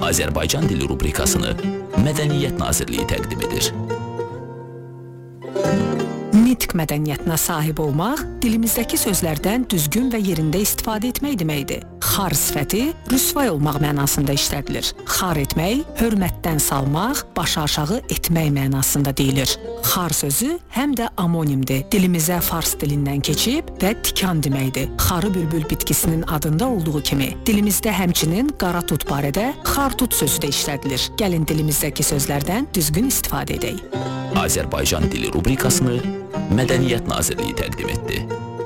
Azərbaycan dili rubrikasını Mədəniyyət Nazirliyi təqdim edir. Nitq mədəniyyətinə sahib olmaq, dilimizdəki sözlərdən düzgün və yerində istifadə etmək deməkdir. Xar sifəti rüsvay olmaq mənasında işlədilir. Xar etmək, hörmətdən salmaq, başı aşağı etmək mənasında deyilir. Xar sözü həm də amonimdir. Dilimizə fars dilindən keçib və tikan deməkdir. Xarı bülbül bitkisinin adında olduğu kimi, dilimizdə həmçinin qara tut barədə xartut sözü də işlədilir. Gəlin dilimizdəki sözlərdən düzgün istifadə edək. Azərbaycan dili rubrikasını Mədəniyyət Nazirliyi təqdim etdi.